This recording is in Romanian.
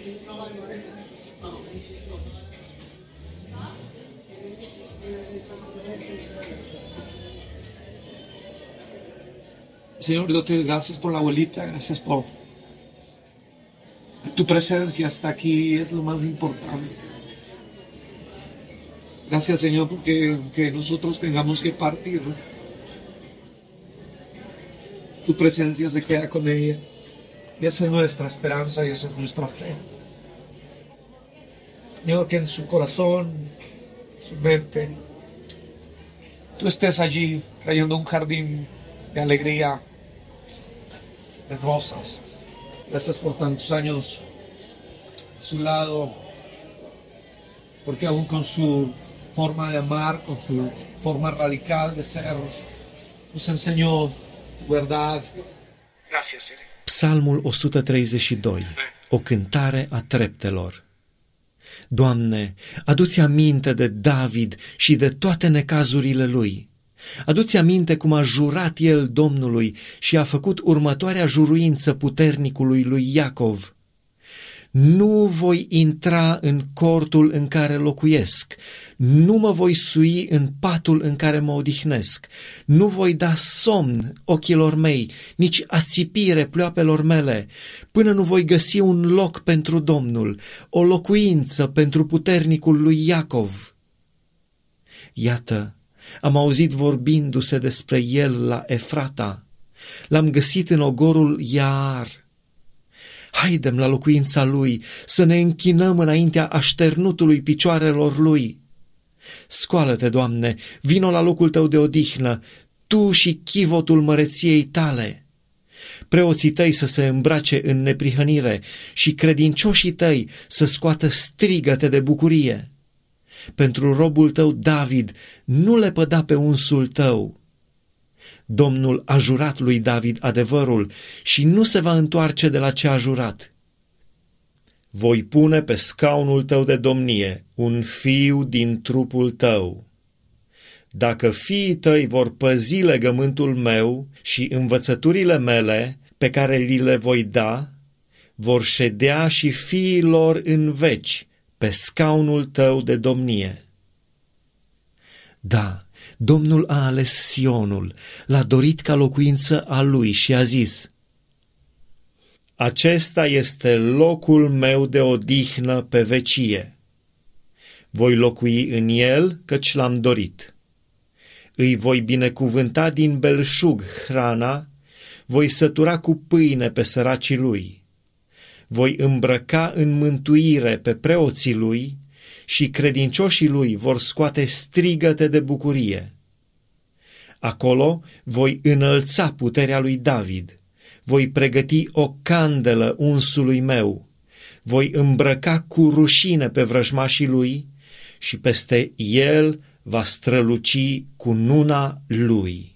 Señor, yo te doy gracias por la abuelita, gracias por tu presencia hasta aquí, es lo más importante. Gracias, Señor, porque que nosotros tengamos que partir, tu presencia se queda con ella. Y esa es nuestra esperanza y esa es nuestra fe. Señor, que en su corazón, su mente, tú estés allí trayendo un jardín de alegría, de rosas. Gracias por tantos años a su lado, porque aún con su forma de amar, con su forma radical de ser, nos enseñó tu verdad. Gracias, Señor. Psalmul 132, o cântare a treptelor. Doamne, adu-ți aminte de David și de toate necazurile lui. Adu-ți aminte cum a jurat el Domnului și a făcut următoarea juruință puternicului lui Iacov. Nu voi intra în cortul în care locuiesc, nu mă voi sui în patul în care mă odihnesc, nu voi da somn ochilor mei, nici ațipire pleoapelor mele, până nu voi găsi un loc pentru Domnul, o locuință pentru puternicul lui Iacov. Iată, am auzit vorbindu-se despre el la Efrata, l-am găsit în ogorul Iar. Haidem la locuința lui, să ne închinăm înaintea așternutului picioarelor lui. Scoală-te, Doamne, vino la locul tău de odihnă, tu și chivotul măreției tale. Preoții tăi să se îmbrace în neprihănire și credincioșii tăi să scoată strigăte de bucurie. Pentru robul tău David nu le păda pe unsul tău. Domnul a jurat lui David adevărul și nu se va întoarce de la ce a jurat. Voi pune pe scaunul tău de domnie un fiu din trupul tău. Dacă fiii tăi vor păzi legământul meu și învățăturile mele pe care li le voi da, vor ședea și fiii lor în veci pe scaunul tău de domnie. Da, Domnul a ales Sionul, l-a dorit ca locuință a lui și a zis: acesta este locul meu de odihnă pe vecie. Voi locui în el, căci l-am dorit. Îi voi binecuvânta din belșug hrana, voi sătura cu pâine pe săracii lui. Voi îmbrăca în mântuire pe preoții lui și credincioșii lui vor scoate strigăte de bucurie. Acolo voi înălța puterea lui David, voi pregăti o candelă unsului meu, voi îmbrăca cu rușine pe vrăjmașii lui și peste el va străluci cununa lui.